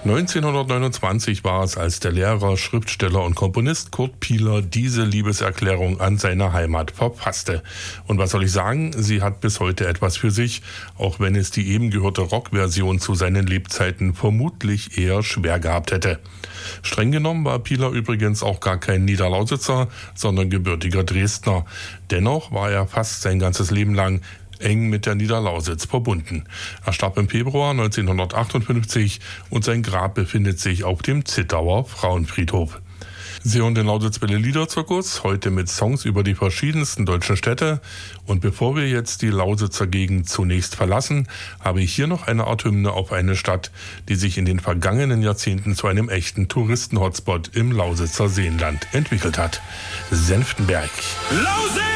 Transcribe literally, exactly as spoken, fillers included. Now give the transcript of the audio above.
neunzehnhundertneunundzwanzig war es, als der Lehrer, Schriftsteller und Komponist Kurt Piehler diese Liebeserklärung an seine Heimat verfasste. Und was soll ich sagen, sie hat bis heute etwas für sich, auch wenn es die eben gehörte Rockversion zu seinen Lebzeiten vermutlich eher schwer gehabt hätte. Streng genommen war Piehler übrigens auch gar kein Niederlausitzer, sondern gebürtiger Dresdner. Dennoch war er fast sein ganzes Leben lang eng mit der Niederlausitz verbunden. Er starb im Februar neunzehnhundertachtundfünfzig und sein Grab befindet sich auf dem Zittauer Frauenfriedhof. Sie hören den Lausitzwelle Liederzirkus, heute mit Songs über die verschiedensten deutschen Städte. Und bevor wir jetzt die Lausitzer Gegend zunächst verlassen, habe ich hier noch eine Art Hymne auf eine Stadt, die sich in den vergangenen Jahrzehnten zu einem echten Touristen-Hotspot im Lausitzer Seenland entwickelt hat. Senftenberg. Lausitz!